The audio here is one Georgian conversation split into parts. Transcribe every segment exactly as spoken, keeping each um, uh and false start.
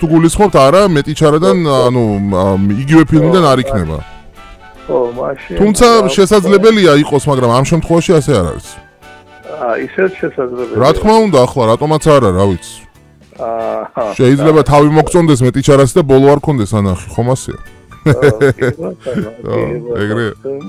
თუ გულისხმობთ, არა, მეტი ჩარადან, ანუ იგივე ფილმიდან არ იქნება. ხო, მაშინ. თუმცა შესაძლებელია იყოს, მაგრამ ამ შემთხვევაში ასე არ არის. აა, ისეთ შესაძლებელია. რა თქმა უნდა, ახლა რატომაც არა, რა ვიცი. აა, შეიძლება თავი მოგწონდეს მეტი ჩარას და ბოლო არ კონდეს ანახი, ხომ ასეა? ეგრე.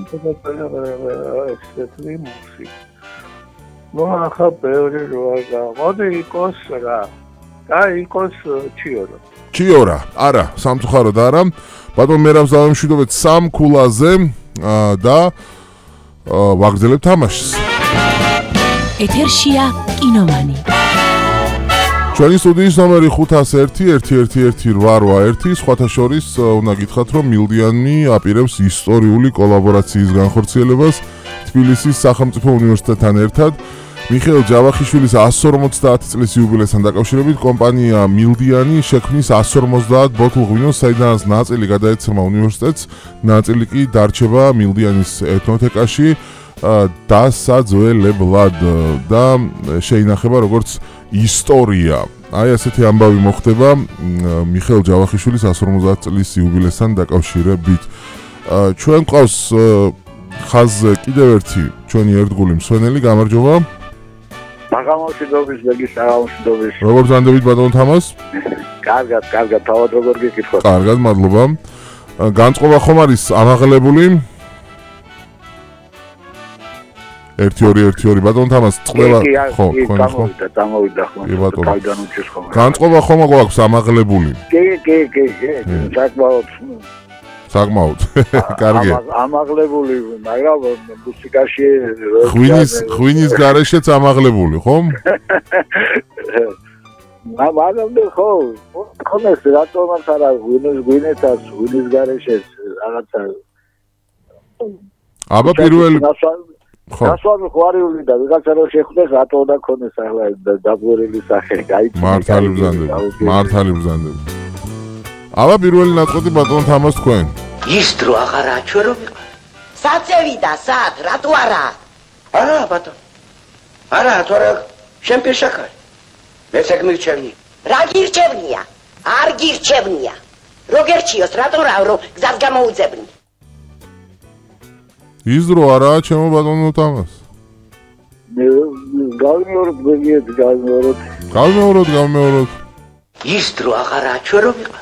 ნუ ახლა ბევრი როა, მოდი იყოს რა. აი, იყოს ჩიორა. ჩიორა, არა, სამწუხაროდ არა. ბატონ მერაბს დავემშვიდობეთ სამ ქულაზე და ვაგრძელებთ თამაშს. ეთერშია კინომანი. ჩვენი სტუდიის ნომერი ხუთას ერთი ერთი ერთი ერთი რვა რვა ერთი, სხვათა შორის უნდა გითხრათ, რომ მილდიანი აპირებს ისტორიული კოლაბორაციის განხორციელებას თბილისის სახელმწიფო უნივერსიტეტთან ერთად. მიხეილ ჯავახიშვილის εκατს ორმოცდაათი წლის იუბილესთან დაკავშირებით კომპანია მილდიანი შექმნის εκατს ორმოცდაათ ბოთლ ღვინოს, საიდანაც ნაწილი გადაეცემა უნივერსიტეტს, ნაწილი კი დარჩება მილდიანის ეთნოთეკაში დასაძველებლად და შეინახება როგორც ისტორია. აი ასეთი ამბავი მოხდება მიხეილ ჯავახიშვილის εκατს ორმოცდაათი წლის იუბილესთან დაკავშირებით. ჩვენ ყავს ხაზზე კიდევ ერთი ჩვენი ერთგული მსვენელი, გამარჯობა. საღამოშიდობის ბეგი საღამოშიდობის. როგორ ზანდებით ბატონ თამას? კარგად, კარგად, თავად როგორ გიკითხოთ? კარგად, მადლობა. განწყობა ხომ არის ამაღლებული? ერთი ორი ერთი ორი ბატონ თამას წყდება ხო, ხო, ხო. გამოვიდა, გამოვიდა ხო. თავიდან უჩეს ხომ. განწყობა ხომ გვაქვს ამაღლებული? კი, კი, კი, კი. საკმაოდ საკმაოდ. კარგი. ამაღლებული, მაგრამ მუსიკაში ღვინის ღვინის გარეშეც ამაღლებული, ხომ? მაგრამ ხო, ხომ ეს რატომაც არა ღვინის ღვინეთას, ღვინის გარეშეც რაღაცა. აბა პირველი ხო. გასვამი ხვარიული და ვიღაცა რო შეხვდეს, რატო უნდა ქონდეს ახლა დაგვერილი სახე, გაიცნო. მართალი ბრძანდები, მართალი ბრძანდები. აბა პირველი ნაწყვეტი ბატონ თამას თქვენ. ის დრო აღარაა ჩვენ რომ ვიყავ. საწევიდა, სად, რატო არა? არა, ბატონ. არა, თორე შენ პეშაკარ. მეც ეგ მირჩევნი. რა გირჩევნია? არ გირჩევნია. როგერჩიოს, რატო რა, რომ გზას გამოუძებნი? ის დრო არაა ჩემო ბატონო თამას. გავიმეოროთ, ბეგიეთ, გავიმეოროთ. გავიმეოროთ, გავიმეოროთ. ის დრო აღარაა ჩვენ რომ ვიყავ.